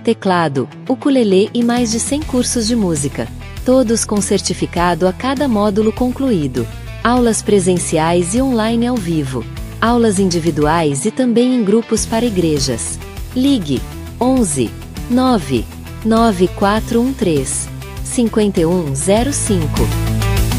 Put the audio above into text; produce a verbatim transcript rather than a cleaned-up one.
teclado, ukulele e mais de cem cursos de música. Todos com certificado a cada módulo concluído. Aulas presenciais e online ao vivo. Aulas individuais e também em grupos para igrejas. Ligue onze, nove, nove quatro um três, cinco um zero cinco.